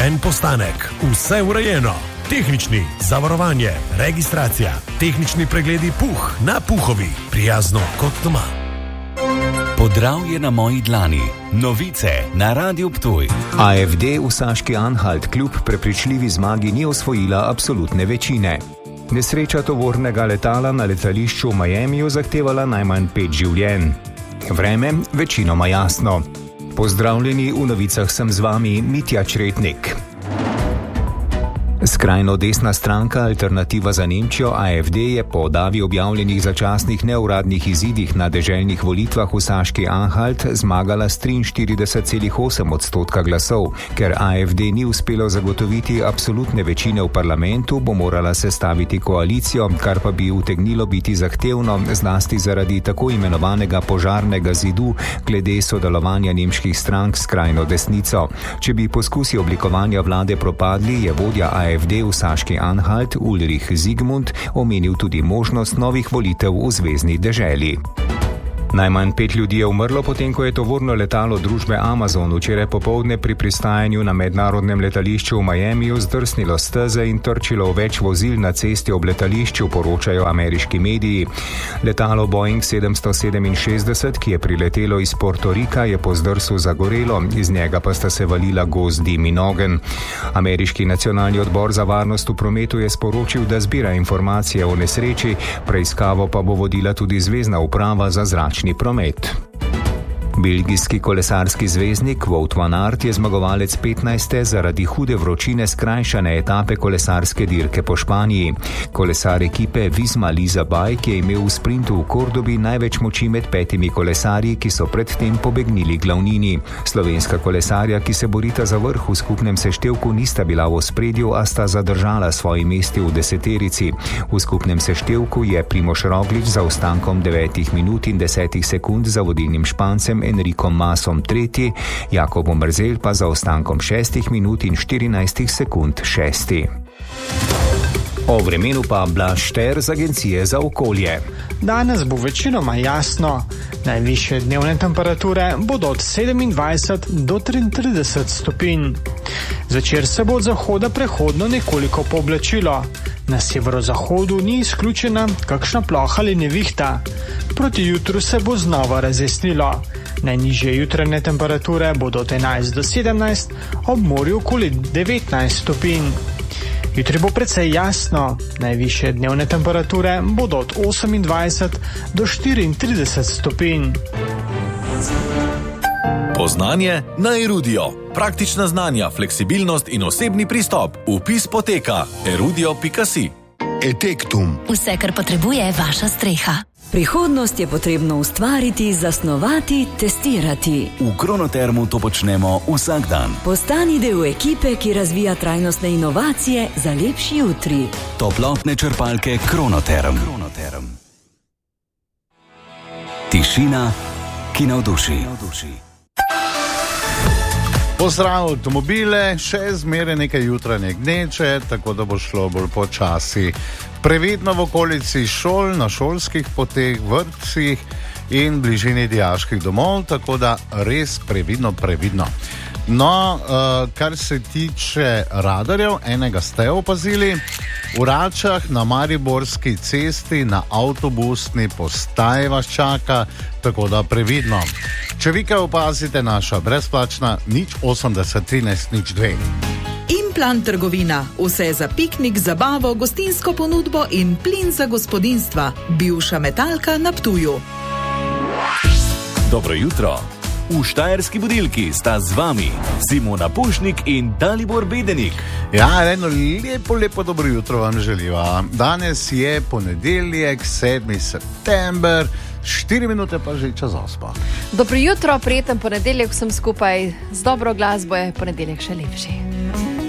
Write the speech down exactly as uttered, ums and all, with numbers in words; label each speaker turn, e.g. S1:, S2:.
S1: en postanek, vse urejeno. Tehnični, zavarovanje, registracija, tehnični pregledi puh na Puhovi, prijazno kot doma.
S2: Podravje na moji dlani, novice na Radiu Ptuj.
S3: A F D v Saški-Anhalt kljub prepričljivi zmagi ni osvojila absolutne večine. Nesreča tovornega letala na letališču v Miamiju zahtevala najmanj pet življenj. Vreme večinoma jasno. Pozdravljeni, v novicah sem z vami Mitja Čretnik. Skrajno desna stranka Alternativa za Nemčijo A F D je po davi objavljenih začasnih neuradnih izidih na deželnih volitvah v Saški-Anhalt zmagala s triinštirideset celih osem odstotka glasov. Ker A F D ni uspelo zagotoviti absolutne večine v parlamentu, bo morala sestaviti koalicijo, kar pa bi utegnilo biti zahtevno, zlasti zaradi tako imenovanega požarnega zidu glede sodelovanja nemških strank s skrajno desnico. Če bi poskusi oblikovanja vlade propadli, je vodja A F D v Saški-Anhalt Ulrich Zigmund omenil tudi možnost novih volitev v zvezni deželi. Najmanj pet ljudi je umrlo, potem ko je tovorno letalo družbe Amazon včeraj popoldne pri pristajanju na mednarodnem letališču v Miamiju zdrsnilo steze in trčilo v več vozil na cesti ob letališču, poročajo ameriški mediji. Letalo Boeing sedemsto sedeminšestdeset, ki je priletelo iz Portorika, je po zdrsu zagorelo, iz njega pa sta se valila gost, dim in ogenj. Ameriški nacionalni odbor za varnost v prometu je sporočil, da zbira informacije o nesreči, preiskavo pa bo vodila tudi Zvezna uprava za zračni promet. Belgijski kolesarski zvezdnik Wout van Aert je zmagovalec petnajste zaradi hude vročine skrajšane etape kolesarske dirke po Španiji. Kolesar ekipe Visma Liza Bike je imel v sprintu v Kordobi največ moči med petimi kolesarji, ki so predtem pobegnili glavnini. Slovenska kolesarja, ki se borita za vrh v skupnem seštevku, nista bila v ospredju, a sta zadržala svoji mesti v deseterici. V skupnem seštevku je Primož Roglič za ostankom devetih minut in desetih sekund za vodilnim Špancem Enrikom Masom tretji, Jakobom Mrzel pa za ostankom šestih minut in štirinajstih sekund šesti. O vremenu pa Blaž Šter z Agencije za okolje.
S4: Danes bo večinoma jasno. Najvišje dnevne temperature bodo od sedemindvajset do triintrideset stopinj. Zvečer se bo od zahoda prehodno nekoliko pooblačilo. Na severozahodu ni izključena kakšna ploha ali nevihta. Proti jutru se bo znova razjasnilo. Najnižje jutranje temperature bodo od enajst do sedemnajst, ob morju okoli devetnajst stopinj. Jutri bo precej jasno. Najvišje dnevne temperature bodo od osemindvajset do štiriintrideset stopinj.
S5: Poznanje na Erudio. Praktična znanja, fleksibilnost in osebni pristop. Vpis poteka erudio pika si.
S6: Etektum.
S7: Vse, kar potrebuje vaša streha.
S8: Prihodnost je potrebno ustvariti, zasnovati, testirati.
S2: V Kronotermu to počnemo vsak dan.
S8: Postani del ekipe, ki razvija trajnostne inovacije za lepši jutri.
S2: Toplotne črpalke Kronoterm. Kronoterm. Tišina, ki navduši.
S9: Pozdrav avtomobile, še zmeraj nekaj jutranje gneče, tako da bo šlo bolj počasi. Previdno v okolici šol, na šolskih poteh, vrtcih in bližini dijaških domov, tako da res previdno, previdno. No, uh, kar se tiče radarjev, enega ste opazili, v Račah na Mariborski cesti na avtobusni postaji vas čaka, tako da previdno. Če vi kaj opazite, naša brezplačna nič osemdeset trinajst nič dve.
S10: Implan trgovina, vse za piknik, zabavo, gostinsko ponudbo in plin za gospodinjstva. Bivša metalka na Ptuju.
S2: Dobro jutro. V Štajerski budilki sta z vami Simona Pušnik in Dalibor Bedenik.
S9: Ja, eno lepo, lepo dobro jutro vam želiva. Danes je ponedeljek, sedmi september, štiri minute pa že čez osmo.
S11: Dobro jutro, prijeten ponedeljek vsem skupaj. Z dobro glasbo je ponedeljek še lepši.